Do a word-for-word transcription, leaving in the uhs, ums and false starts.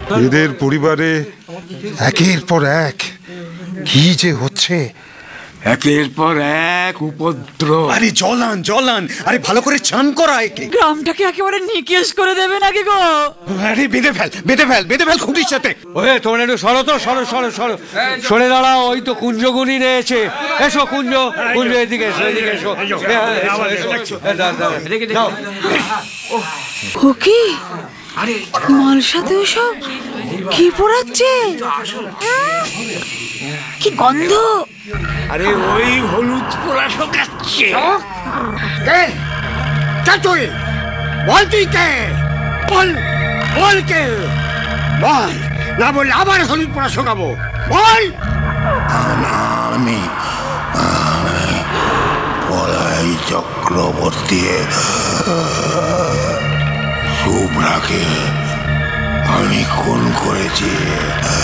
এদের পরিবারে একের পর এক কি যে হচ্ছে। একের পর এক উপদ্রব। আরে জলান জলান, আরে ভালো করে চান করা একে। গ্রামটাকে একেবারে নিকেশ করে দেবে নাকি গো? আরে বেঁধে ফেল বেঁধে ফেল বেঁধে ফেল খুঁটির সাথে। ওহে তোমরা একটু সরো তো, সরো সরো সরো সরে দাঁড়াও। ওই তো কুঞ্জগুনি রয়েছে। এসো কুঞ্জ, কুঞ্জ এদিকে এসো, এদিকে এসো। ও কি মাল সাথে সব কি পড়াচ্ছে? কি গন্ধ! আরে ওই হলুদ পোড়া ঢোকাচ্ছে। কে তুই বল, তুই কে? বল বল কে? বল, না বললে আবার হলুদ পোড়া শোকাবো। বল। আমি পলাই চক্রবর্তী শুভ্রাকে আমি খুন করেছি।